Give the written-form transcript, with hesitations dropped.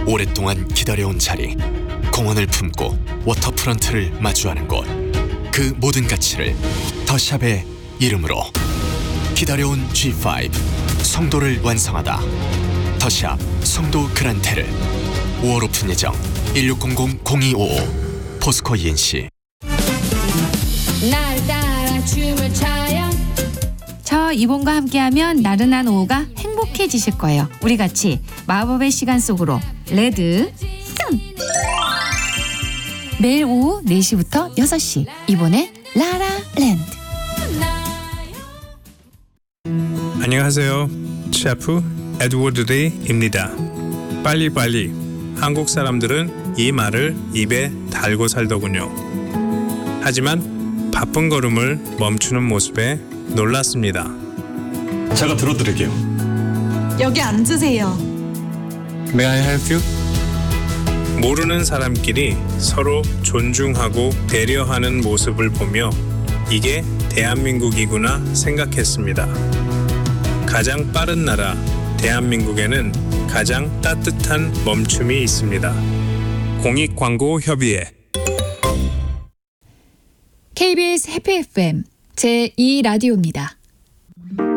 오랫동안 기다려온 자리, 공원을 품고 워터프런트를 마주하는 곳, 그 모든 가치를 더샵의 이름으로 기다려온 G5 송도를 완성하다. 더샵 송도 그란테르 5월 오픈 예정. 1600-0255 포스코 ENC. 날 따라 춤을 춰요. 저 이봉과 함께하면 나른한 오후가 행복해지실 거예요. 우리 같이 마법의 시간 속으로 레드 선! 매일 오후 4시부터 6시 이본의 라라랜드. 안녕하세요. 셰프 에드워드 데이입니다. 빨리빨리. 한국 사람들은 이 말을 입에 달고 살더군요. 하지만 바쁜 걸음을 멈추는 모습에 놀랐습니다. 제가 들어드릴게요. 여기 앉으세요. May I help you? 모르는 사람끼리 서로 존중하고 배려하는 모습을 보며 이게 대한민국이구나 생각했습니다. 가장 빠른 나라 대한민국에는 가장 따뜻한 멈춤이 있습니다. 공익광고협의회. KBS 해피 FM 제2라디오입니다.